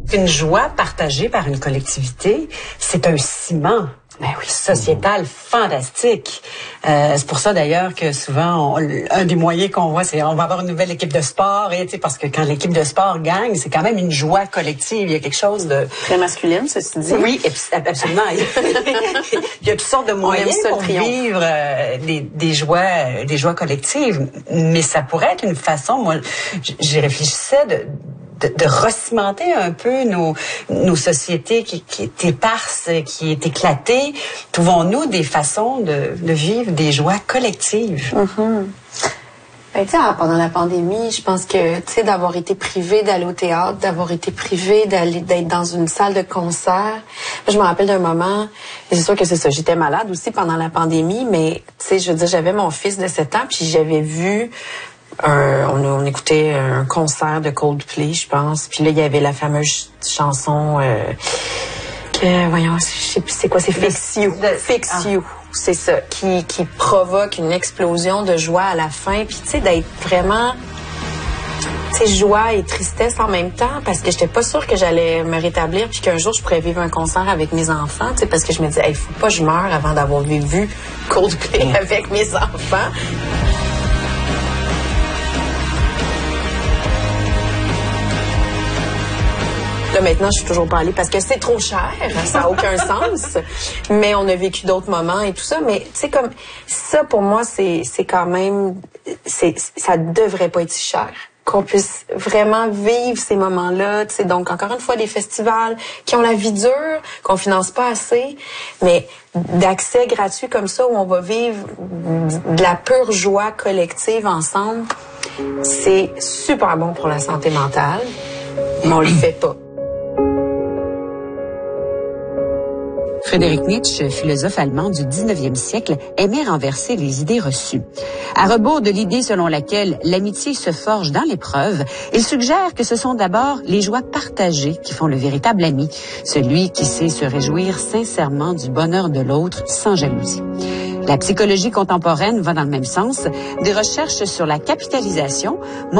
Une joie partagée par une collectivité, c'est un ciment. Sociétal fantastique. C'est pour ça d'ailleurs que souvent un des moyens qu'on voit, c'est on va avoir une nouvelle équipe de sport, et parce que quand l'équipe de sport gagne, c'est quand même une joie collective. Il y a quelque chose de très masculine, ceci dit. Oui, absolument. Il y a toutes sortes de moyens pour vivre des joies collectives, mais ça pourrait être une façon. Moi, j'y réfléchissais de recimenter un peu nos sociétés qui est éparses, qui est éclatée. Trouvons-nous des façons de vivre des joies collectives? Mm-hmm. Ben, pendant la pandémie, je pense que d'avoir été privé d'aller au théâtre, d'avoir été privé d'être dans une salle de concert. Je me rappelle d'un moment, et c'est sûr que c'est ça, j'étais malade aussi pendant la pandémie, mais je veux dire, j'avais mon fils de 7 ans, puis j'avais vu on écoutait un concert de Coldplay, je pense. Puis là, il y avait la fameuse chanson voyons, je sais plus c'est quoi, c'est Fix You. Fix You, c'est ça, qui provoque une explosion de joie à la fin. Puis d'être vraiment joie et tristesse en même temps, parce que j'étais pas sûre que j'allais me rétablir puis qu'un jour je pourrais vivre un concert avec mes enfants, parce que je me disais, il faut pas que je meure avant d'avoir vu Coldplay avec mes enfants. Là, maintenant, je suis toujours pas allée parce que c'est trop cher. Ça n'a aucun sens. Mais on a vécu d'autres moments et tout ça. Mais, comme ça, pour moi, c'est quand même, ça devrait pas être si cher. Qu'on puisse vraiment vivre ces moments-là. Donc, encore une fois, des festivals qui ont la vie dure, qu'on finance pas assez, mais d'accès gratuit comme ça, où on va vivre de la pure joie collective ensemble, c'est super bon pour la santé mentale, mais on le fait pas. Friedrich Nietzsche, philosophe allemand du 19e siècle, aimait renverser les idées reçues. À rebours de l'idée selon laquelle l'amitié se forge dans l'épreuve, il suggère que ce sont d'abord les joies partagées qui font le véritable ami, celui qui sait se réjouir sincèrement du bonheur de l'autre sans jalousie. La psychologie contemporaine va dans le même sens. Des recherches sur la capitalisation